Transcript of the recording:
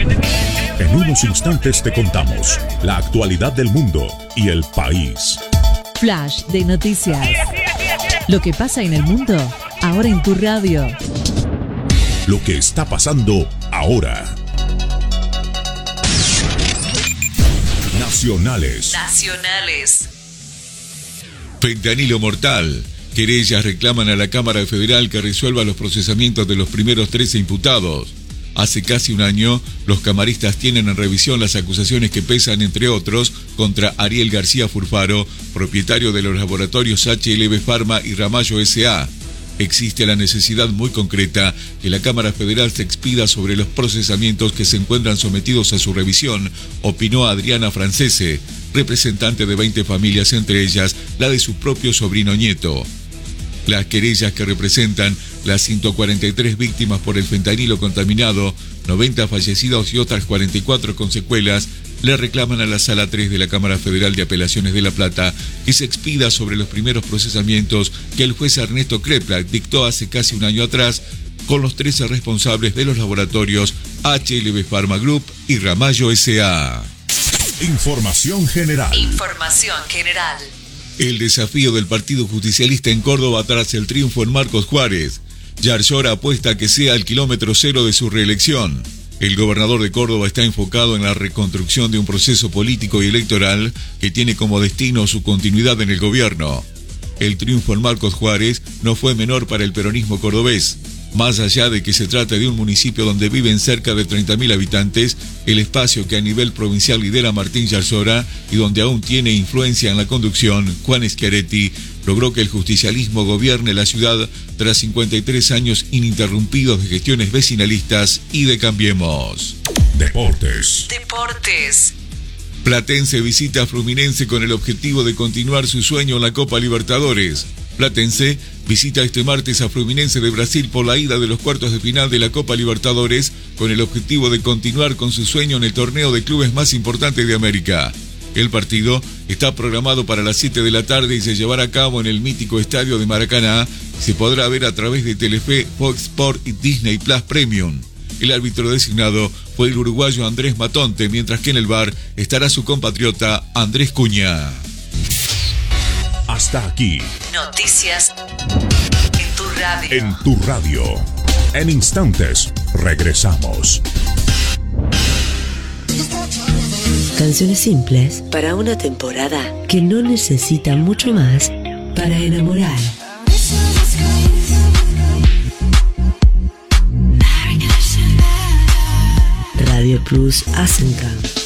En unos instantes te contamos la actualidad del mundo y el país. Flash de noticias. Lo que pasa en el mundo, ahora en tu radio. Lo que está pasando ahora. Nacionales. Fentanilo mortal. Querellas reclaman a la Cámara Federal que resuelva los procesamientos de los primeros 13 imputados. Hace casi un año, los camaristas tienen en revisión las acusaciones que pesan, entre otros, contra Ariel García Furfaro, propietario de los laboratorios HLB Pharma y Ramallo S.A. Existe la necesidad muy concreta que la Cámara Federal se expida sobre los procesamientos que se encuentran sometidos a su revisión, opinó Adriana Francese, representante de 20 familias, entre ellas la de su propio sobrino nieto. Las querellas, que representan las 143 víctimas por el fentanilo contaminado, 90 fallecidos y otras 44 con secuelas, le reclaman a la Sala 3 de la Cámara Federal de Apelaciones de La Plata que se expida sobre los primeros procesamientos que el juez Ernesto Kreplak dictó hace casi un año atrás con los 13 responsables de los laboratorios HLB Pharma Group y Ramallo S.A. Información general. El desafío del Partido Justicialista en Córdoba tras el triunfo en Marcos Juárez. Yarlora apuesta a que sea el kilómetro cero de su reelección. El gobernador de Córdoba está enfocado en la reconstrucción de un proceso político y electoral que tiene como destino su continuidad en el gobierno. El triunfo en Marcos Juárez no fue menor para el peronismo cordobés. Más allá de que se trata de un municipio donde viven cerca de 30.000 habitantes, el espacio que a nivel provincial lidera Martín Yarlora y donde aún tiene influencia en la conducción, Juan Schiaretti, logró que el justicialismo gobierne la ciudad tras 53 años ininterrumpidos de gestiones vecinalistas y de Cambiemos. Deportes. Platense visita a Fluminense con el objetivo de continuar su sueño en la Copa Libertadores. Platense visita este martes a Fluminense de Brasil por la ida de los cuartos de final de la Copa Libertadores con el objetivo de continuar con su sueño en el torneo de clubes más importante de América. El partido está programado para las 7 de la tarde y se llevará a cabo en el mítico estadio de Maracaná. Se podrá ver a través de Telefe, Fox Sport y Disney Plus Premium. El árbitro designado fue el uruguayo Andrés Matonte, mientras que en el VAR estará su compatriota Andrés Cuña. Hasta aquí. Noticias en tu radio. En tu radio. En instantes, regresamos. Canciones simples para una temporada que no necesita mucho más para enamorar. Radio Plus Asencan.